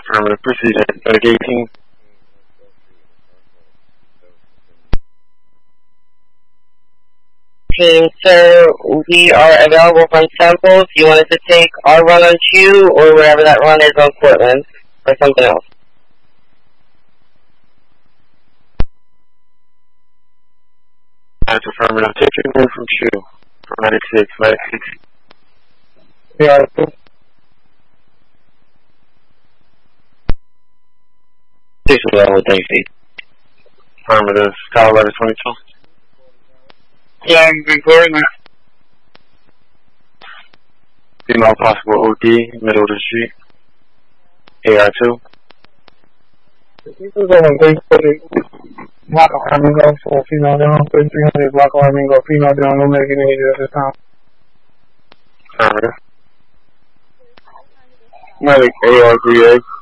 Affirmative. Proceed at Medic 18. Team, sir, we are available from samples. You wanted to take our run on Q or wherever that run is on Portland or something else? That's affirmative. Taking room from Q. For Medic 6. Medic 6. Yeah, Six level, thanks, Steve. Affirmative. Colorado 22. yeah, I'm recording that. Female possible OD. Middle of the street. AR2. This is on 340 block Armingo for female down, 300 block Armingo, female down, no medic needed at this time. Affirmative. Medic AR3A.